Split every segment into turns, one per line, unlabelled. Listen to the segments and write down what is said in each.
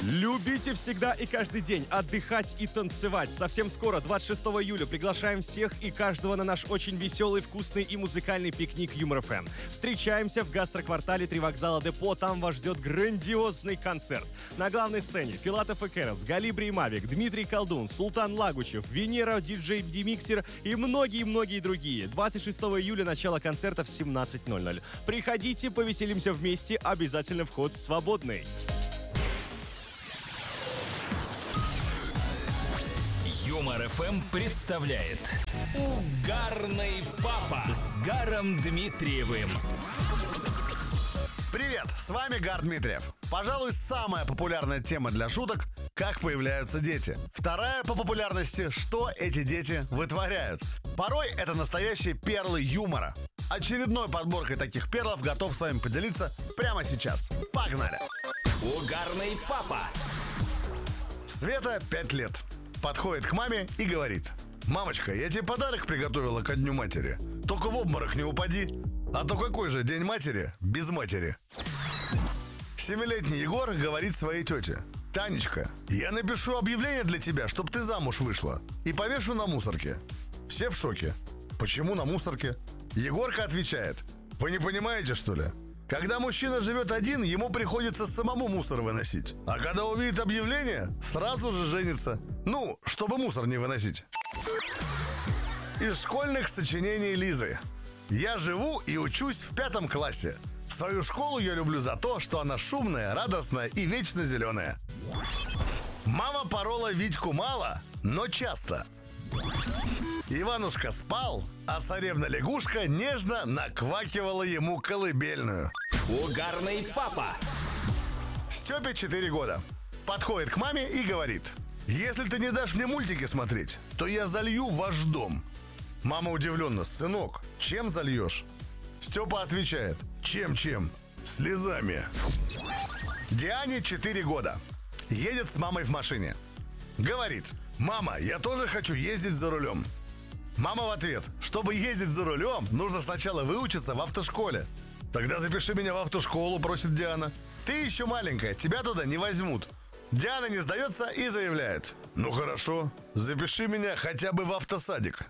Любите всегда и каждый день отдыхать и танцевать. Совсем скоро, 26 июля, приглашаем всех и каждого на наш очень веселый, вкусный и музыкальный пикник Юмор ФМ. Встречаемся в гастроквартале 3 вокзала Депо. Там вас ждет грандиозный концерт. На главной сцене Филатов и Кэрос, Галибри и Мавик, Дмитрий Колдун, Султан Лагучев, Венера, диджей Демиксер и многие-многие другие. 26 июля начало концерта в 17:00. Приходите, повеселимся вместе. Обязательно вход свободный.
Юмор ФМ представляет Угарный папа с Гаром Дмитриевым.
Привет, с вами Гар Дмитриев. Пожалуй, самая популярная тема для шуток – как появляются дети. Вторая по популярности – что эти дети вытворяют. Порой это настоящие перлы юмора. Очередной подборкой таких перлов готов с вами поделиться прямо сейчас. Погнали!
Угарный папа.
Света 5 лет. Подходит к маме и говорит: «Мамочка, я тебе подарок приготовила ко Дню матери. Только в обморок не упади. А то какой же День матери без матери?» 7-летний Егор говорит своей тете: «Танечка, я напишу объявление для тебя, чтоб ты замуж вышла, и повешу на мусорке». Все в шоке. Почему на мусорке? Егорка отвечает: «Вы не понимаете, что ли? Когда мужчина живет один, ему приходится самому мусор выносить. А когда увидит объявление, сразу же женится. Ну, чтобы мусор не выносить». Из школьных сочинений Лизы. Я живу и учусь в 5 классе. Свою школу я люблю за то, что она шумная, радостная и вечно зеленая. Мама порола Витьку мало, но часто. Иванушка спал, а царевна-лягушка нежно наквакивала ему колыбельную.
Угарный папа.
Степе 4 года. Подходит к маме и говорит: «Если ты не дашь мне мультики смотреть, то я залью ваш дом». Мама удивленно: «Сынок, чем зальешь?» Степа отвечает: «Чем? Слезами». Диане 4 года. Едет с мамой в машине. Говорит: «Мама, я тоже хочу ездить за рулем». Мама в ответ: «Чтобы ездить за рулем, нужно сначала выучиться в автошколе». «Тогда запиши меня в автошколу», просит Диана. «Ты еще маленькая, тебя туда не возьмут». Диана не сдается и заявляет: «Ну хорошо, запиши меня хотя бы в автосадик».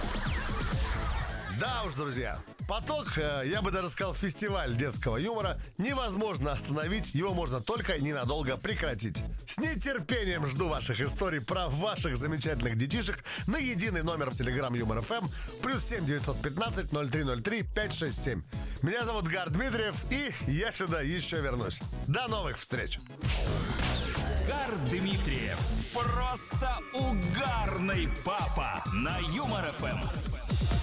Да уж, друзья, поток, я бы даже сказал, фестиваль детского юмора невозможно остановить, его можно только ненадолго прекратить. С нетерпением жду ваших историй про ваших замечательных детишек на единый номер Telegram Юмор ФМ +7 915 0303 567. Меня зовут Гар Дмитриев, и я сюда еще вернусь. До новых встреч!
Гар Дмитриев. Просто угарный папа на Юмор ФМ.